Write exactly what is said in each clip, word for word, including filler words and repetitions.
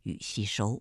与吸收。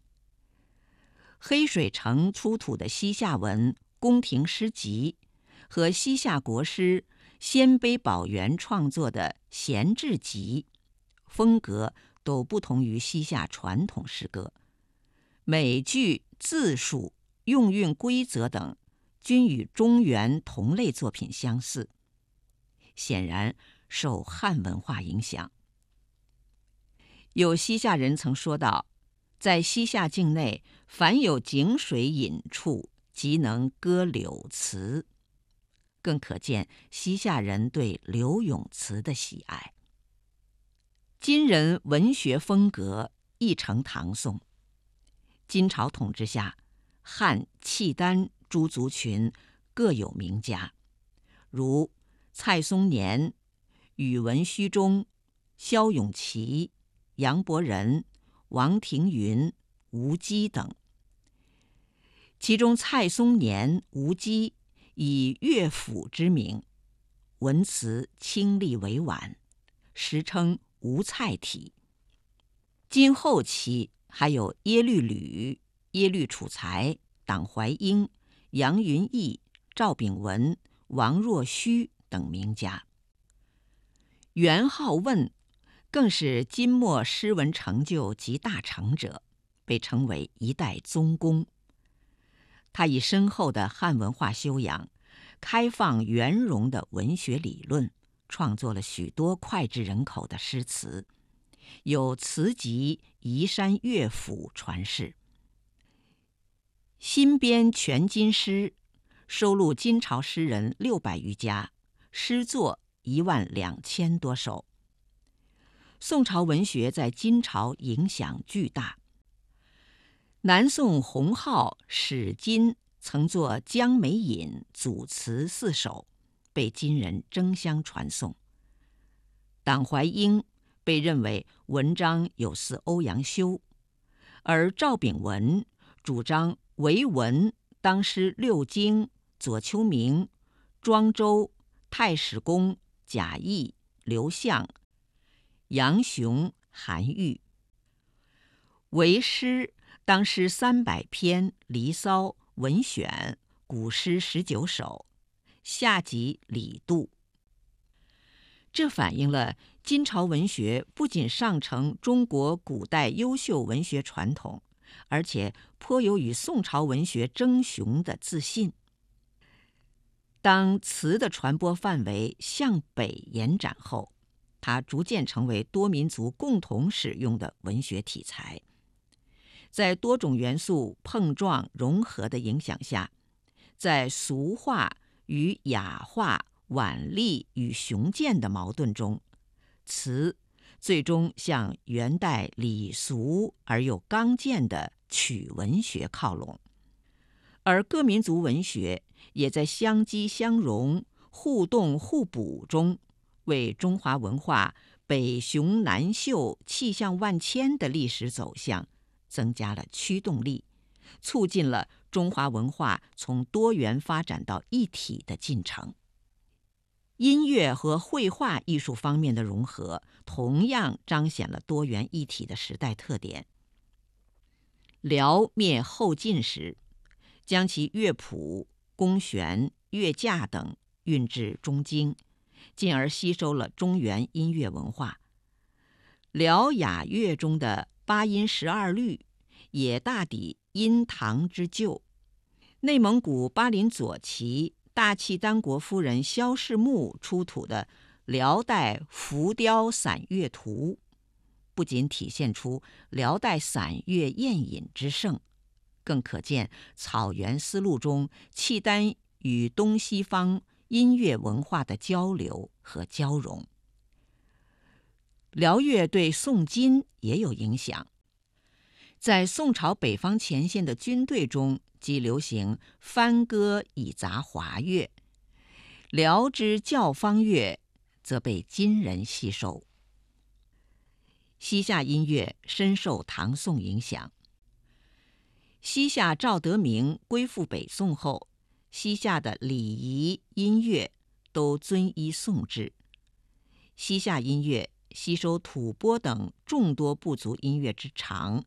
黑水城出土的西夏文宫廷诗集和西夏国师鲜卑宝元创作的闲志集，风格都不同于西夏传统诗歌，每句字数、用韵规则等均与中原同类作品相似，显然受汉文化影响。有西夏人曾说道，在西夏境内，凡有井水饮处，即能歌柳词，更可见西夏人对柳咏词的喜爱。金人文学风格亦承唐宋。金朝统治下，汉、契丹诸族群各有名家，如蔡松年、宇文虚中、萧永琪、杨伯仁、王庭云、吴基等。其中蔡松年、吴基以乐府之名，文辞清丽委婉，时称吴蔡体。今后期还有耶律吕、耶律楚材、党怀英、杨云逸、赵秉文、王若虚等名家。元好问更是金末诗文成就极大成者，被称为一代宗公。他以深厚的汉文化修养，开放圆融的文学理论，创作了许多脍炙人口的诗词，有词集《移山乐府》传世。新编全金诗，收录金朝诗人六百余家，诗作一万两千多首。宋朝文学在金朝影响巨大。南宋洪浩、史金曾作《江梅引》组词四首，被金人争相传颂。党怀英被认为文章有似欧阳修，而赵秉文主张唯文当诗六经、左丘明、庄周、太史公、贾谊、刘向、杨雄、韩愈；为诗当诗三百篇，离骚》、文选、古诗十九首，下集李杜。这反映了金朝文学不仅上承中国古代优秀文学传统，而且颇有与宋朝文学争雄的自信。当词的传播范围向北延展后，它逐渐成为多民族共同使用的文学题材。在多种元素碰撞融合的影响下，在俗化与雅化、婉丽与雄健的矛盾中，词最终向元代礼俗而又刚健的曲文学靠拢，而各民族文学也在相激相融、互动互补中，为中华文化北雄南秀、气象万千的历史走向增加了驱动力，促进了中华文化从多元发展到一体的进程。音乐和绘画艺术方面的融合，同样彰显了多元一体的时代特点。辽灭后晋时，将其乐谱、宫弦、乐架等运至中京，进而吸收了中原音乐文化。辽雅乐中的八音十二律也大抵因唐之旧。内蒙古巴林左旗大契丹国夫人萧氏墓出土的辽代浮雕散乐图，不仅体现出辽代散乐宴饮之盛，更可见草原丝路中契丹与东西方音乐文化的交流和交融。辽乐对宋金也有影响，在宋朝北方前线的军队中，即流行番歌以杂华乐，辽之教坊乐则被金人吸收。西夏音乐深受唐宋影响。西夏赵德明归附北宋后，西夏的礼仪音乐都遵依宋制。西夏音乐吸收吐蕃等众多部族音乐之长，